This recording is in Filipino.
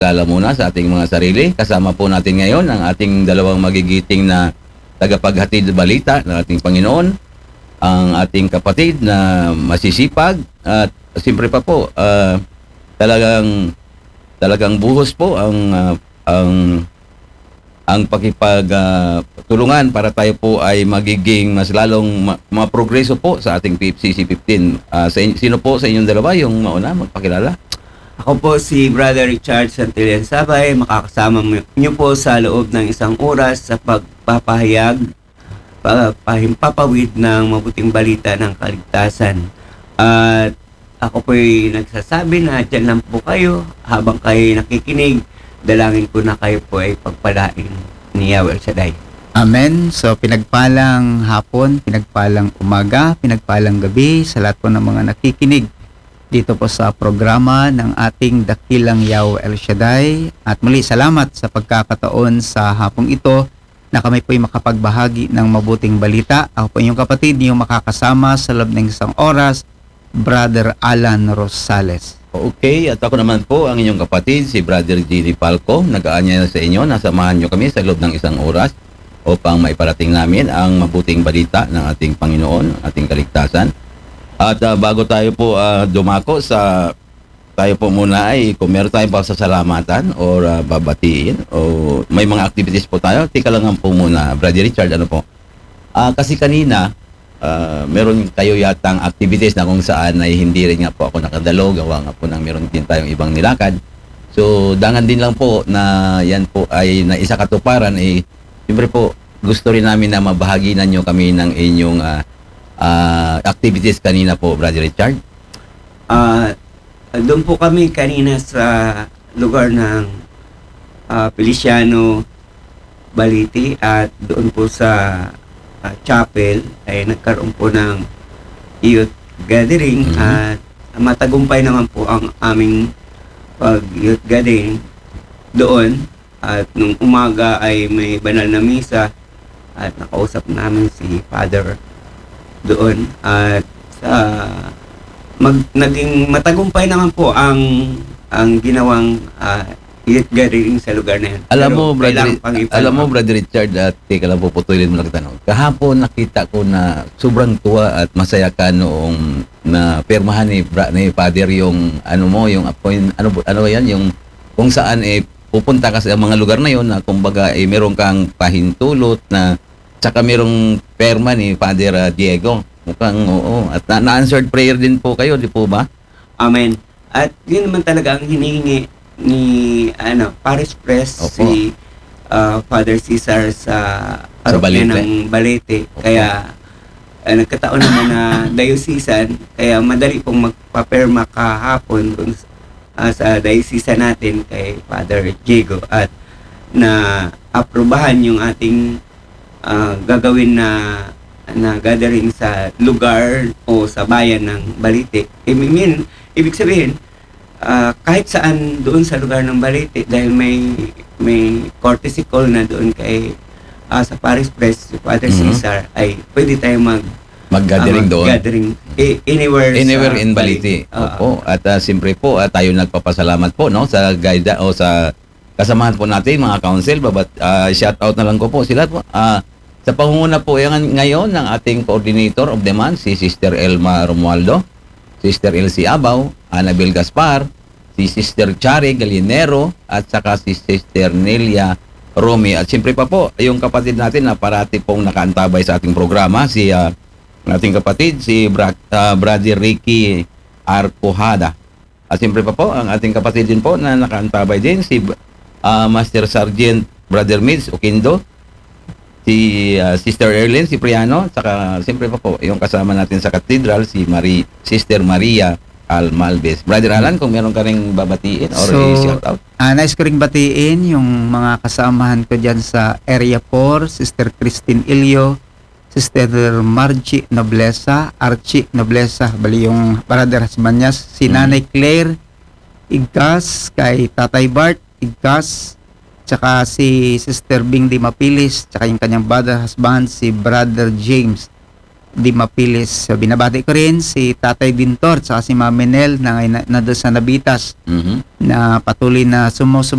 magpakilala muna sa ating mga sarili. Kasama po natin ngayon ang ating dalawang magigiting na tagapaghatid balita ng ating Panginoon, ang ating kapatid na masisipag at siyempre pa po talagang buhos po ang pakipagtulungan para tayo po ay magiging mas lalong maprogreso po sa ating PFCC 15. Sino po sa inyong dalawa yung mauna magpakilala? Ako po si Brother Richard Santillan Sabay, makakasama niyo po sa loob ng isang oras sa pagpapahayag, pahimpapawid ng mabuting balita ng kaligtasan. At ako po'y nagsasabi na dyan lang po kayo habang kayo nakikinig. Dalangin ko na kayo po ay pagpalain ni Yahweh El Shaddai. Amen. So pinagpalang hapon, pinagpalang umaga, pinagpalang gabi sa lahat po ng mga nakikinig dito po sa programa ng ating dakilang Yahweh El Shaddai. At muli salamat sa pagkakataon sa hapong ito na kami po'y makapagbahagi ng mabuting balita. Ako po inyong kapatid, yung makakasama sa loob ng isang oras, Brother Alan Rosales. Okay, at ako naman po ang inyong kapatid, si Brother Gini Palco. Nag-aanyaya sa inyo, nasamahan nyo kami sa loob ng isang oras upang maiparating namin ang mabuting balita ng ating Panginoon, ating kaligtasan. At bago tayo po dumako tayo po muna ay kung meron tayong pasasalamatan or babatiin o may mga activities po tayo, tika lang po muna. Brother Richard, ano po? Kasi kanina, meron kayo yatang activities na kung saan ay hindi rin nga po ako nakadalo, gawa nga po nang meron din tayong ibang nilakad. So, dangan din lang po na yan po ay na isa katuparan, siyempre po, gusto rin namin na mabahaginan nyo kami ng inyong activities kanina po, Brother Richard. Doon po kami kanina sa lugar ng Feliciano Baliti at doon po sa chapel ay nagkaroon po ng youth gathering at matagumpay naman po ang aming youth gathering doon. At nung umaga ay may banal na misa at nakausap namin si Father doon at naging matagumpay naman po ang ginawang youth gathering sa lugar na yan. Alam mo, Brother Richard, at teka lang po, putulin mo lang tanong. Kahapon nakita ko na sobrang tuwa at masaya ka noong na permahan ni Father yung ano yan, yung kung saan pupunta ka sa mga lugar na yon na kumbaga meron kang pahintulot na tsaka merong perma ni Father Diego. Mukhang oo. At na-answered prayer din po kayo, di po ba? Amen. At yun naman talaga ang hinihingi ni Paris Press. Opo. Si Father Cesar sa parokya ng Balete. Opo. Kaya nagkataon naman na diocesan, kaya madali pong magpaperma kahapon dun sa diocesan natin kay Father Diego at na aprobahan yung ating gagawin na gathering sa lugar o sa bayan ng Balite. Ibig sabihin, kahit saan doon sa lugar ng Balite, dahil may courtesy call na doon kay sa Paris Press, si Father Cesar, ay pwede tayong mag-gathering doon. Anywhere in Balite. Opo. At siyempre po, tayo nagpapasalamat po sa guide o sa kasamahan po natin, mga council. Shout out na lang ko po sila po. Sa pangunguna po ngayon ng ating coordinator of the month, si Sister Elma Romualdo, Sister Elsie Abaw, Annabel Gaspar, si Sister Chari Galinero, at saka si Sister Nelia Romy. At siyempre pa po, yung kapatid natin na parati pong nakaantabay sa ating programa, si ating kapatid, si Brother Ricky Arcojada. At siyempre pa po, ang ating kapatid din po na nakaantabay din, si Master Sergeant Brother Mids Oquindo, si Sister Erlyn Cipriano, saka siyempre pa po yung kasama natin sa cathedral, si Sister Maria Almalves. Brother Alan, kung meron ka ring babatiin or i-shout out. Nais ko ring batiin yung mga kasamahan ko dyan sa Area 4, Sister Christine Ilio, Sister Margie Noblesa, Archie Noblesa, bali yung Brother Hasmanyas, si Nanay Claire Igkas, kay Tatay Bart Igkas, tsaka si Sister Bing Di Mapilis, tsaka yung kanyang brother husband, si Brother James di mapilis. So, binabati ko rin si Tatay Dintor at si Ma'am Menel na doon sa Nabitas Mhm. na patuloy na sumusubaybay